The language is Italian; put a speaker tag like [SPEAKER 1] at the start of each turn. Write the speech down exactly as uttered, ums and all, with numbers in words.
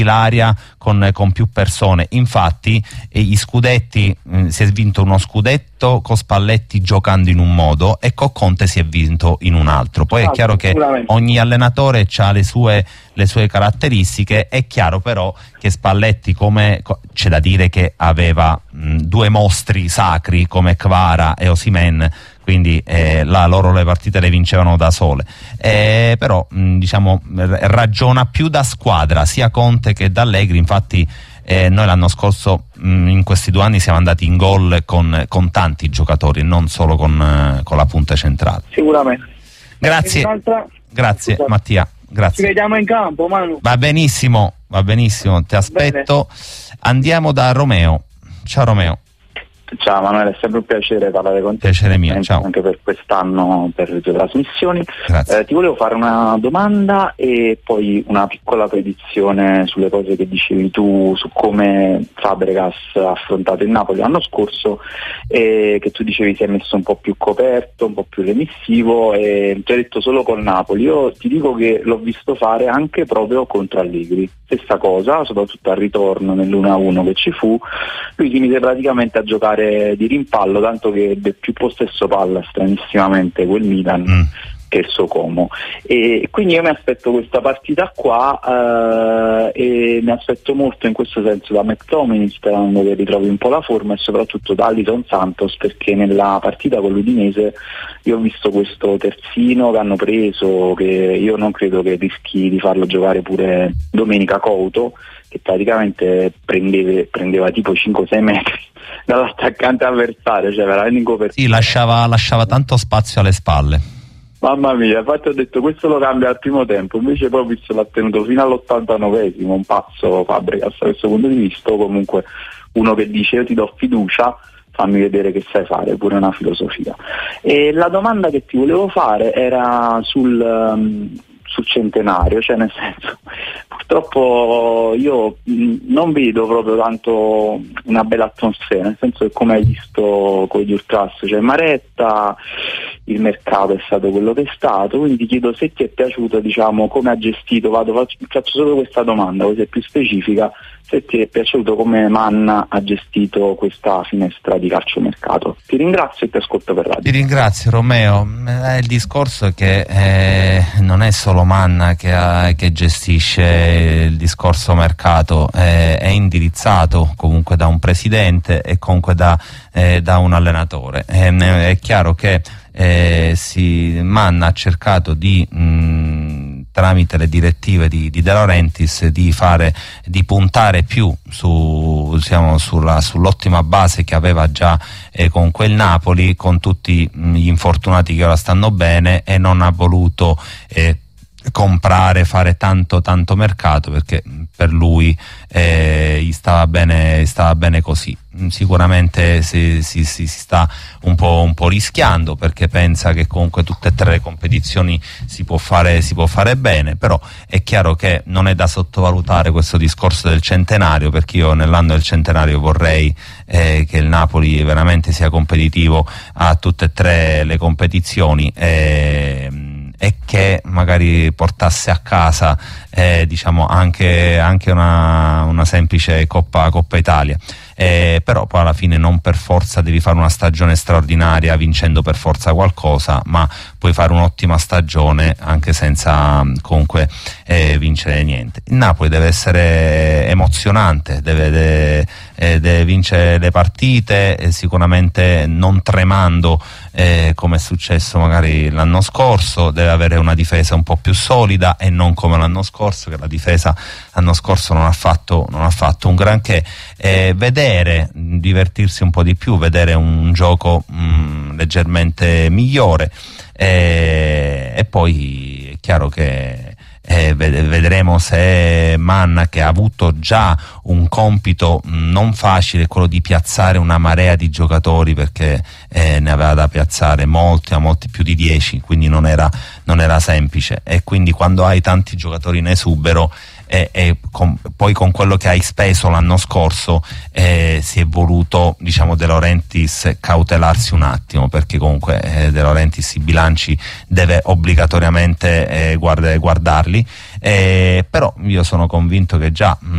[SPEAKER 1] l'aria con, con più persone. Infatti eh, gli scudetti, mh, si è vinto uno scudetto con Spalletti giocando in un modo e con Conte si è vinto in un altro. Poi è chiaro che ogni allenatore ha le sue, le sue caratteristiche. È chiaro però che Spalletti, come c'è da dire che aveva mh, due mostri sacri come Kvara e Osimhen, quindi eh, là loro le partite le vincevano da sole, eh, però mh, diciamo ragiona più da squadra sia Conte che da Allegri. Infatti eh, noi l'anno scorso mh, in questi due anni siamo andati in gol con, con tanti giocatori, non solo con, eh, con la punta centrale.
[SPEAKER 2] Sicuramente.
[SPEAKER 1] Grazie, grazie
[SPEAKER 2] Scusate.
[SPEAKER 1] Mattia, grazie.
[SPEAKER 2] Ci vediamo in campo, Manu.
[SPEAKER 1] Va benissimo, va benissimo, ti aspetto. Bene. Andiamo da Romeo. Ciao Romeo.
[SPEAKER 3] Ciao Manuele, è sempre un piacere parlare con te.
[SPEAKER 1] Piacere mio, ciao.
[SPEAKER 3] Anche per quest'anno, per le tue trasmissioni.
[SPEAKER 1] Grazie.
[SPEAKER 3] Eh, ti volevo fare una domanda e poi una piccola predizione sulle cose che dicevi tu su come Fabregas ha affrontato il Napoli l'anno scorso, e che tu dicevi si è messo un po' più coperto, un po' più remissivo, e ti ho detto solo col Napoli. Io ti dico che l'ho visto fare anche proprio contro Allegri. Stessa cosa, soprattutto al ritorno nell'uno a uno che ci fu, lui si mise praticamente a giocare di rimpallo, tanto che ebbe più possesso palla stranissimamente quel Milan mm. che il suo Como, e quindi io mi aspetto questa partita qua eh, e mi aspetto molto in questo senso da McTominay, sperando che ritrovi un po' la forma, e soprattutto da Alisson Santos, perché nella partita con l'Udinese io ho visto questo terzino che hanno preso, che io non credo che rischi di farlo giocare pure domenica Couto, che praticamente prendeva, prendeva tipo cinque sei metri dall'attaccante avversario, cioè veramente in copertura.
[SPEAKER 1] Sì, lasciava, lasciava tanto spazio alle spalle.
[SPEAKER 3] Mamma mia, infatti ho detto questo lo cambia al primo tempo, invece poi visto l'ha tenuto fino all'ottantanovesimo, un pazzo Fabregas da questo punto di vista, o comunque uno che dice io ti do fiducia, fammi vedere che sai fare, pure una filosofia. E la domanda che ti volevo fare era sul, um, sul centenario, cioè nel senso, purtroppo io mh, non vedo proprio tanto una bella atmosfera, nel senso che come hai visto con gli Ultras c'è cioè Maretta, il mercato è stato quello che è stato, quindi ti chiedo se ti è piaciuto, diciamo, come ha gestito, vado, faccio, faccio solo questa domanda, così è più specifica, se ti è piaciuto come Manna ha gestito questa finestra di calciomercato. Ti ringrazio e ti ascolto per radio.
[SPEAKER 1] Ti ringrazio Romeo, eh, il discorso è che eh, non è solo Manna che, ha, che gestisce il discorso mercato, eh, è indirizzato comunque da un presidente e comunque da, eh, da un allenatore. Eh, è chiaro che eh, si, Manna ha cercato di mh, tramite le direttive di, di De Laurentiis di fare, di puntare più su, diciamo, sulla, sull'ottima base che aveva già eh, con quel Napoli, con tutti mh, gli infortunati che ora stanno bene, e non ha voluto eh, comprare, fare tanto tanto mercato, perché per lui eh, gli stava bene, stava bene così. Sicuramente si, si, si sta un po', un po' rischiando, perché pensa che comunque tutte e tre le competizioni si può fare, si può fare bene, però è chiaro che non è da sottovalutare questo discorso del centenario, perché io nell'anno del centenario vorrei eh, che il Napoli veramente sia competitivo a tutte e tre le competizioni, eh, e che magari portasse a casa eh, diciamo anche, anche una, una semplice Coppa, Coppa Italia. Eh, però poi alla fine non per forza devi fare una stagione straordinaria vincendo per forza qualcosa, ma puoi fare un'ottima stagione anche senza comunque eh, vincere niente. Il Napoli deve essere emozionante, deve, deve, eh, deve vincere le partite, eh, sicuramente non tremando eh, come è successo magari l'anno scorso, deve avere una difesa un po' più solida e non come l'anno scorso, che la difesa l'anno scorso non ha fatto, non ha fatto un granché. Eh, vedere, divertirsi un po' di più, vedere un gioco mh, leggermente migliore, eh, e poi è chiaro che eh, vedremo se Manna, che ha avuto già un compito non facile, quello di piazzare una marea di giocatori, perché eh, ne aveva da piazzare molti, a molti più di dieci, quindi non era, non era semplice, e quindi quando hai tanti giocatori in esubero e, e con, poi con quello che hai speso l'anno scorso eh, si è voluto, diciamo, De Laurentiis cautelarsi un attimo, perché comunque eh, De Laurentiis i bilanci deve obbligatoriamente eh, guard- guardarli, eh, però io sono convinto che già mh,